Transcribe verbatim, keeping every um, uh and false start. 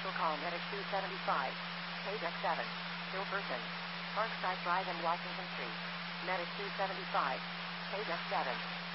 Commercial call Medic two seventy-five. Paydeck seven. Hillperson. Parkside Drive and Washington Street. Medic two seventy-five. Paydeck seven.